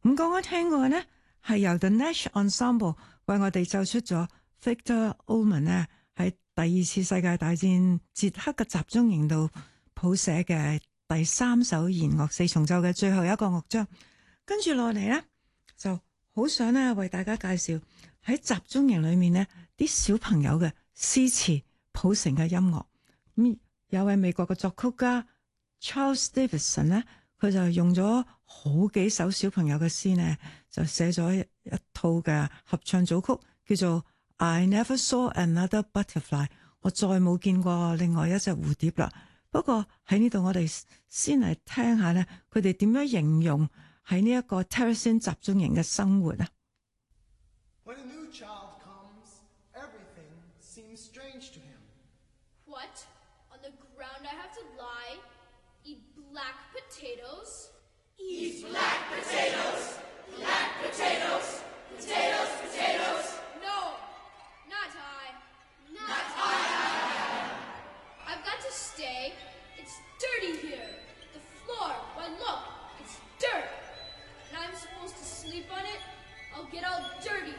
咁剛剛聽過呢，係由 The Nash Ensemble 為我哋奏出咗 Victor Ullmann 呢喺第二次世界大戰捷克嘅集中營度譜寫嘅第3首弦樂四重奏嘅最後一個樂章。跟住落嚟呢，就好想呢為大家介紹喺集中營裏面呢啲小朋友嘅詩詞譜成嘅音樂。咁有位美國嘅作曲家 Charles Davidson 呢，佢就用咗好幾首小朋友嘅詩呢，就寫咗一套嘅合唱組曲，叫做 I Never Saw Another Butterfly， 我再冇見過另外一隻蝴蝶啦。不過喺呢度我哋先嚟聽下呢，佢哋點樣形容喺呢一個 Terezin 集中營嘅生活啊。 When a new child comes, everything seems strange to him. What? On the ground I have to lie? Eat black potatoes? Eat black potatoes! Black potatoes! Potatoes, potatoes! No! Not I! Not I! I've got to stay. It's dirty here. The floor, why look, it's dirt. And I'm supposed to sleep on it? I'll get all dirty.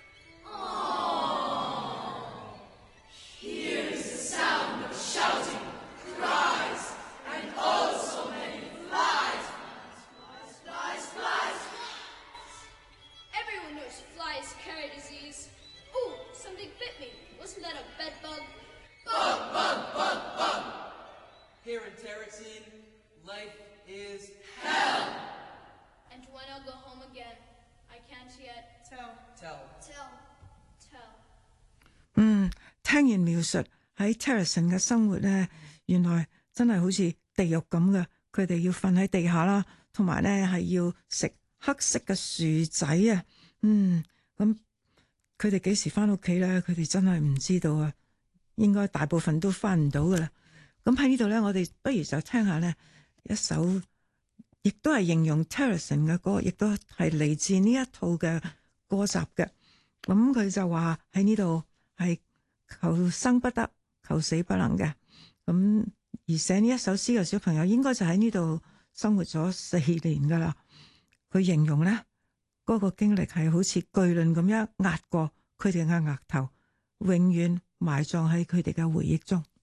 Oh! Here is the sound of shouting, cries, and oh so many flies. Flies, flies, flies, flies. Everyone knows flies carry disease. Ooh, something bit me. Wasn't that a bed bug? Bug, bug, bug, bug. Here in Terezin, life is hell. And when I'll go home again, I can't yet tell. Tell. 聽完描述喺 Terezin 嘅生活咧，原來真係好似地獄咁嘅。佢哋要瞓喺地下啦，同埋咧係要食黑色嘅薯仔啊。咁佢哋幾時翻屋企咧？佢哋真係唔知道啊。應該大部分都翻唔到噶啦。咁喺呢度咧，我哋不如就聽下咧一首，亦都係形容 Terezin 嘅歌，亦都係嚟自呢一套嘅歌集嘅。咁佢就話喺呢度係求生不得，求死不能嘅。咁而寫呢一首詩嘅小朋友應該就喺呢度生活咗4年噶啦。佢形容咧嗰個經歷係好似巨輪咁樣壓過佢哋嘅額頭，永遠埋葬喺佢哋嘅回憶中。